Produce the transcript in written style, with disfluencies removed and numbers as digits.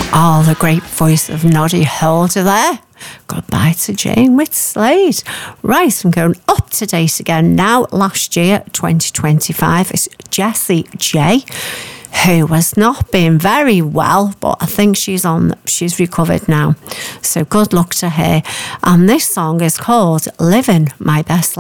Oh, the great voice of Noddy Holder there. Goodbye to Jane with Slade. Right, I'm going up to date again now. Last year, 2025, it's Jessie J, who has not been very well, but I think she's recovered now. So good luck to her. And this song is called Living My Best Life.